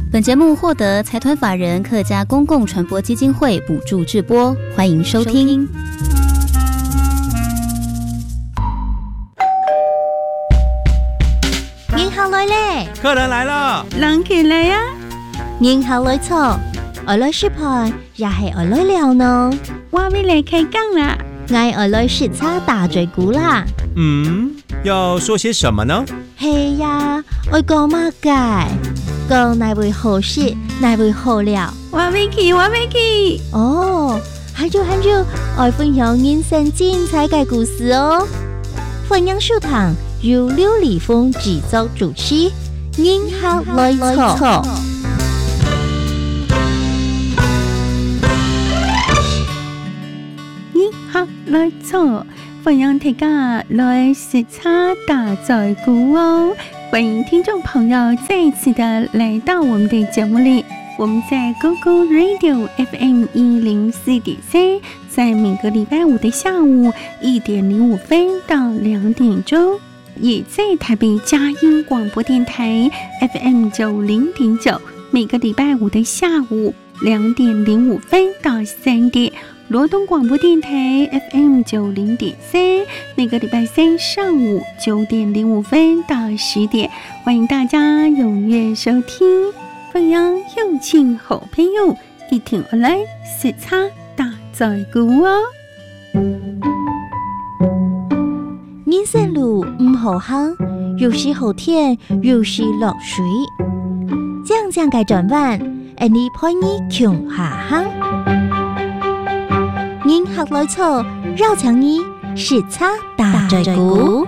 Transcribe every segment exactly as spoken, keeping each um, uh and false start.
本节目获得财团法人客家公共传播基金会补助制播，欢迎收听。 银行来嘞， 客人来了， 人起来呀！ 银行来坐，我来试盘，也系我来聊呢。 我要来开讲啦， 我我来试茶大嘴鼓啦。 嗯，要说些什么呢？ 嘿呀，我讲乜嘅？讲哪位好事，哪位好料？ 我要去，我要去。 哦，还有还有，我分享人生精彩嘅故事哦。分享书堂由刘礼峰制作主持，银行来坐。 银行来坐，分享大家来食茶大嘴鼓哦。欢迎听众朋友再一次的来到我们的节目里，我们在 Google Radio F M 一零四点三，在每个礼拜五的下午一点零五分到两点钟，也在台北佳音广播电台 F M 九零点九，每个礼拜五的下午两点零五分到三点。罗东广播电台 F M 九零点三，每个礼拜三上午九点零五分到十点，欢迎大家踊跃收听，分享有请好朋友一同来食茶大嘴鼓哦。 人生路唔好行，有时好天，有时落水，这样这样嘅转弯，而你陪你穷下行。银行来坐，绕墙你食茶大嘴鼓。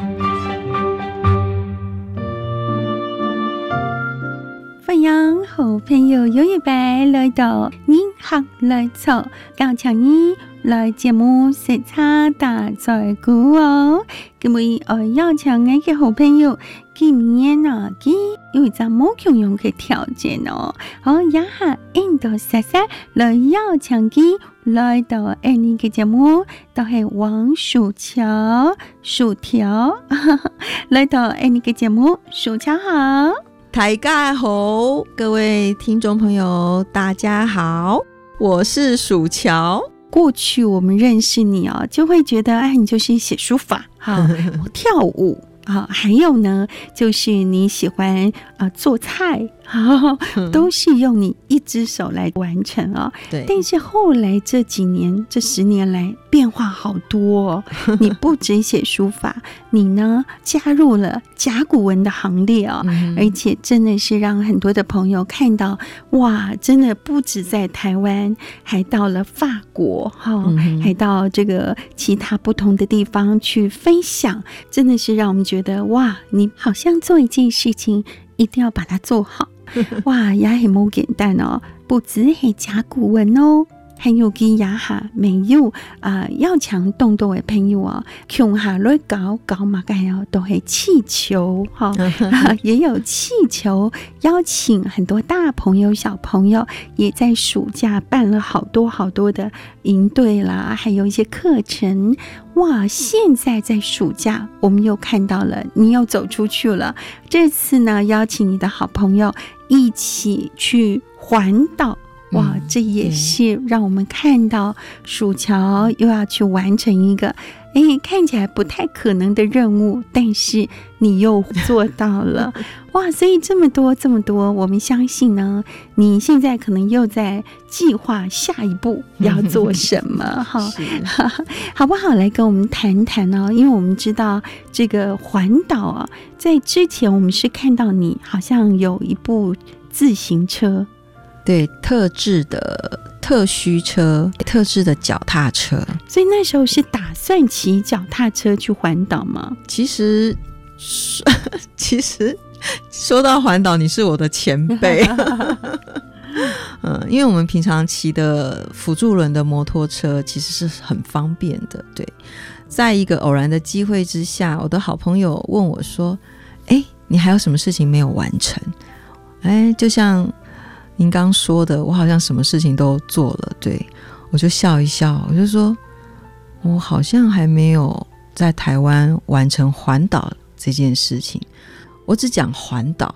欢迎好朋友有一摆来到银行来坐，绕墙你来节目食茶大嘴鼓哦。各位爱要强爱嘅好朋友，今年啊，佢有一隻冇強用嘅條件哦。好，也下印度莎莎來要強佢來到呢個節目，都係王薯條薯條來到呢個節目，薯條好， 大家好，各位聽眾朋友，大家好，我是薯條。 过去我们认识你哦，就会觉得哎，你就是写书法哈，跳舞啊，还有呢，就是你喜欢啊、呃、做菜啊，都是用你一只手来完成啊、哦。 对。 但是后来这几年，这十年来变化好多哦。你不只写书法，你呢加入了甲骨文的行列哦，嗯、而且真的是让很多的朋友看到，哇，真的不止在台湾，还到了法国哈、哦嗯，还到这个其他不同的地方去分享，真的是让我们觉得哇，你好像做一件事情一定要把它做好。哇，也係冇簡單哦，不止係甲骨文哦，還有嘅也下沒有啊、呃，要強動作嘅朋友啊，窮下來搞搞嘛嘅哦，都係氣球哈、哦，也有氣球，邀請很多大朋友小朋友，也在暑假辦了好多好多的營隊啦，還有一些課程。哇！現在在暑假，我們又看到了你又走出去了。這次呢，邀請你的好朋友一起去環島。哇，這也是讓我們看到薯條又要去完成一個誒看起來不太可能的任務，但是你又做到了。哇，所以這麼多這麼多，我們相信呢，你現在可能又在計劃下一步要做什麼哈，好不好？來跟我們談談哦，因為我們知道這個環島啊，在之前我們是看到你好像有一部自行車。 对，特制的特需車，特制的腳踏車。 所以那時候是打算騎腳踏車去環島嗎？ 其實其實說到環島，你是我的前輩。嗯，因為我們平常騎的輔助輪的摩托車其實是很方便的。對，在一個偶然的機會之下，我的好朋友問我說：哎，你還有什麼事情沒有完成？哎，就像您剛說的，我好像什麼事情都做了。對，我就笑一笑，我就說我好像還沒有在台灣完成環島這件事情。我只講環島，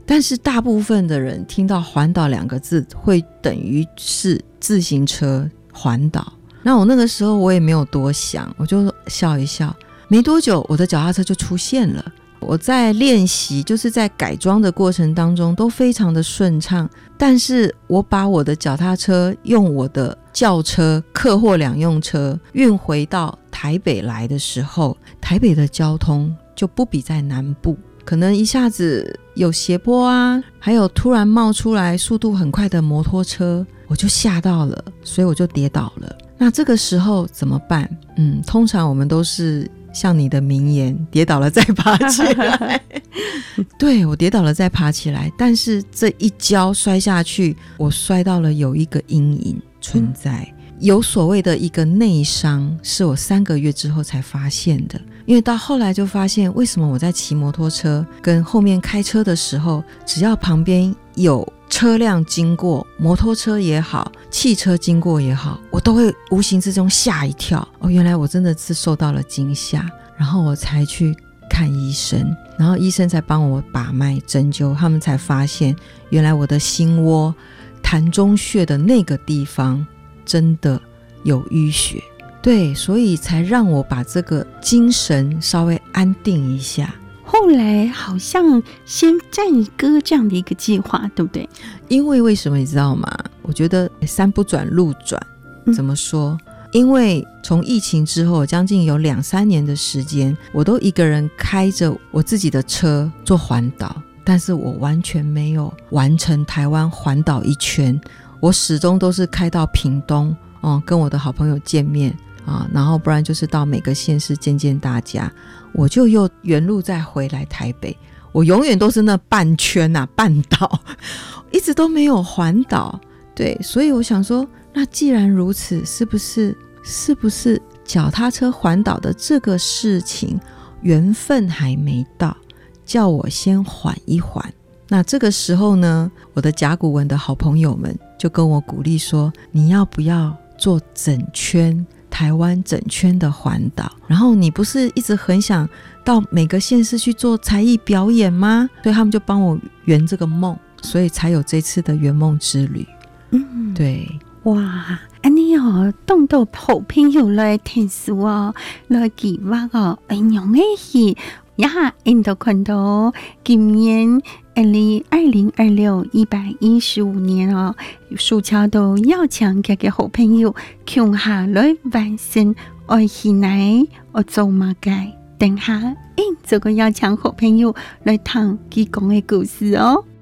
但是大部分的人听到环岛两个字会等于是自行车环岛。那我那个时候我也没有多想，我就笑一笑，没多久我的脚踏车就出现了。我在练习，就是在改装的过程当中都非常的顺畅，但是我把我的脚踏车用我的轿车客货两用车运回到台北来的时候，台北的交通就不比在南部，可能一下子有斜坡啊，还有突然冒出来速度很快的摩托车，我就吓到了，所以我就跌倒了。那这个时候怎么办？嗯，通常我们都是像你的名言，跌倒了再爬起来对，我跌倒了再爬起来，但是这一跤摔下去，我摔到了有一个阴影存在、嗯、有所谓的一个内伤，是我三个月之后才发现的。因为到后来就发现，为什么我在骑摩托车跟后面开车的时候，只要旁边有车辆经过，摩托车也好，汽车经过也好，我都会无形之中吓一跳。哦，原来我真的是受到了惊吓，然后我才去看医生，然后医生才帮我把脉针灸，他们才发现原来我的心窝膻中穴的那个地方真的有淤血。对，所以才让我把这个精神稍微安定一下。 后来好像先战歌这样的一个计划，对不对？ 因为为什么你知道吗？我觉得山不转路转、嗯、怎么说？因为从疫情之后将近有两三年的时间，我都一个人开着我自己的车做环岛，但是我完全没有完成台湾环岛一圈，我始终都是开到屏东、嗯、跟我的好朋友见面啊，然后不然就是到每个县市见见大家，我就又原路再回来台北，我永远都是那半圈啊，半岛，一直都没有环岛。对，所以我想说，那既然如此，是不是是不是脚踏车环岛的这个事情缘分还没到，叫我先缓一缓。那这个时候呢，我的甲骨文的好朋友们就跟我鼓励说，你要不要做整圈台湾整圈的环岛，然后你不是一直很想到每个县市去做才艺表演吗？所以他们就帮我圆这个梦，所以才有这次的圆梦之旅。嗯，对， 哇，安尼哦，当到好朋友来听书哦，来计划哦，哎样的戏呀，因都看到今年二零二零二六一百一十五年哦，暑假都要请各个好朋友共下来完成爱起来我做马街，等下因这个要请好朋友来听佢讲的故事哦。